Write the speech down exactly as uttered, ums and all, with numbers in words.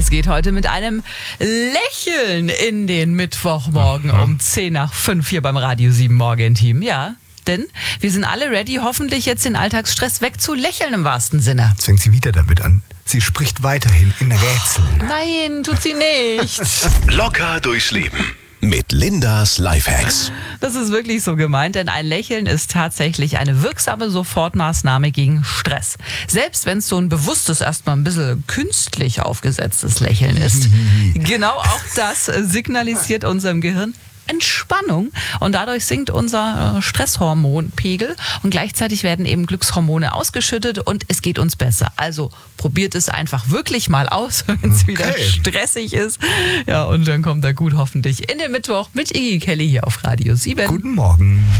Es geht heute mit einem Lächeln in den Mittwochmorgen um zehn nach fünf hier beim Radio sieben Morgenteam. Ja, denn wir sind alle ready, hoffentlich jetzt den Alltagsstress wegzulächeln im wahrsten Sinne. Jetzt fängt sie wieder damit an. Sie spricht weiterhin in Rätseln. Nein, tut sie nicht. Locker durchs Leben mit Lindas Lifehacks. Das ist wirklich so gemeint, denn ein Lächeln ist tatsächlich eine wirksame Sofortmaßnahme gegen Stress. Selbst wenn es so ein bewusstes, erstmal ein bisschen künstlich aufgesetztes Lächeln ist. Genau auch das signalisiert unserem Gehirn Entspannung und dadurch sinkt unser Stresshormonpegel und gleichzeitig werden eben Glückshormone ausgeschüttet und es geht uns besser. Also probiert es einfach wirklich mal aus, wenn es okay. wieder stressig ist. Ja, und dann kommt er gut hoffentlich in den Mittwoch mit Iggy Kelly hier auf Radio sieben. Guten Morgen.